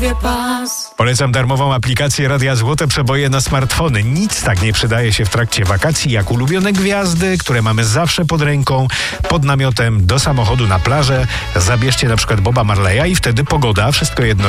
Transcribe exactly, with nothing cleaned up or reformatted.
głowie pas. Polecam darmową aplikację Radia Złote Przeboje na smartfony. Nic tak nie przydaje się w trakcie wakacji jak ulubione gwiazdy, które mamy zawsze pod ręką, pod namiotem, do samochodu, na plażę. Zabierzcie na przykład Boba Marleya i wtedy pogoda, wszystko jedno